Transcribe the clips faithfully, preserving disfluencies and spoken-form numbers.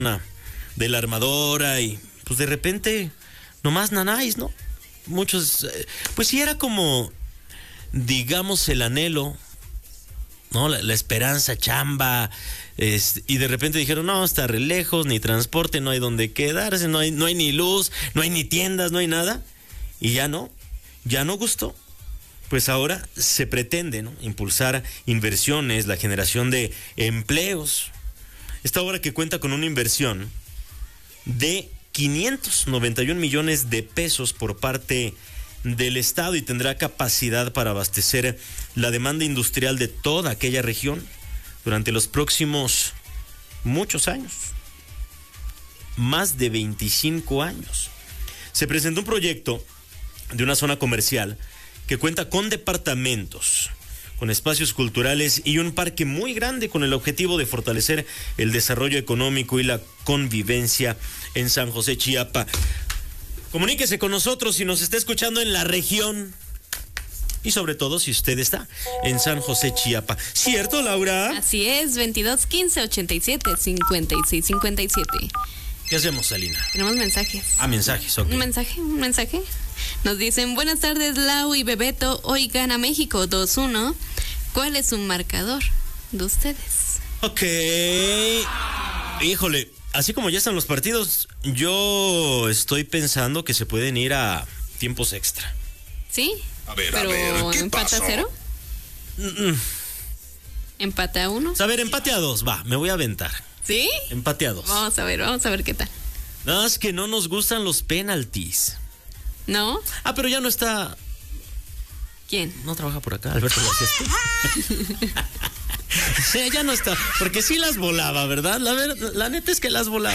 de la armadora y pues de repente nomás nanáis, ¿no? Muchos, eh, pues sí era como, digamos, el anhelo, ¿no? La, la esperanza, chamba, es, y de repente dijeron, no, está re lejos, ni transporte, no hay donde quedarse, no hay, no hay ni luz, no hay ni tiendas, no hay nada, y ya no, ya no gustó. Pues ahora se pretende, ¿no?, impulsar inversiones, la generación de empleos. Esta obra, que cuenta con una inversión de quinientos noventa y un millones de pesos por parte del Estado y tendrá capacidad para abastecer la demanda industrial de toda aquella región durante los próximos muchos años, más de veinticinco años. Se presentó un proyecto de una zona comercial que cuenta con departamentos, con espacios culturales y un parque muy grande con el objetivo de fortalecer el desarrollo económico y la convivencia en San José, Chiapa. Comuníquese con nosotros si nos está escuchando en la región y sobre todo si usted está en San José, Chiapa. ¿Cierto, Laura? Así es, veintidós quince ochenta y siete cincuenta y seis cincuenta y siete. ¿Qué hacemos, Salina? Tenemos mensajes. Ah, mensajes, ok. Un mensaje, un mensaje. Nos dicen, buenas tardes, Lau y Bebeto, hoy gana México dos uno. ¿Cuál es su marcador de ustedes? Ok. Híjole, así como ya están los partidos, yo estoy pensando que se pueden ir a tiempos extra. ¿Sí? A ver, Pero a ver, ¿qué ¿empate pasó? a cero? Mm-mm. ¿Empate a uno? A ver, empate a dos, va, me voy a aventar. ¿Sí? Empate a dos. Vamos a ver, vamos a ver qué tal. Nada más que no nos gustan los penaltis. ¿No? Ah, pero ya no está... ¿Quién? No trabaja por acá, Alberto García. Sí, ya no está, porque sí las volaba, ¿verdad? La, ver, la neta es que las volaba.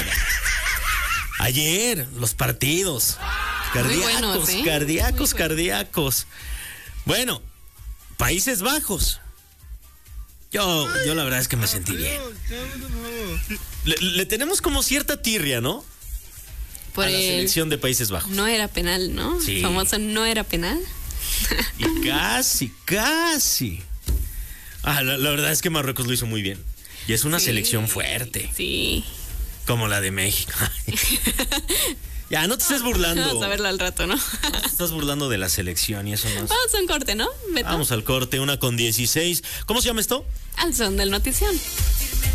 Ayer, los partidos. Cardíacos, buenos, ¿eh? cardíacos, Muy cardíacos. Bueno, Países Bajos. Yo, yo la verdad es que me sentí bien. Le, le tenemos como cierta tirria, ¿no? Por a la el... selección de Países Bajos. No era penal, ¿no? Sí. Famoso no era penal. Y casi, casi. Ah, la, la verdad es que Marruecos lo hizo muy bien. Y es una Sí. selección fuerte. Sí. Como la de México. Ya, no te estés burlando. Vamos a verlo al rato, ¿no? No te estás burlando de la selección y eso no es... Vamos a un corte, ¿no? Beto? Vamos al corte, una con dieciséis. ¿Cómo se llama esto? Al son del notición.